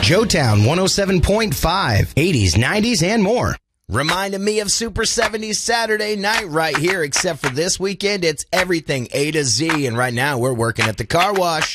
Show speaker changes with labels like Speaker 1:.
Speaker 1: Joetown 107.5, 80s, 90s, and more. Reminded me of Super 70s Saturday night right here, except for this weekend, it's everything A to Z, and right now we're working at the car wash.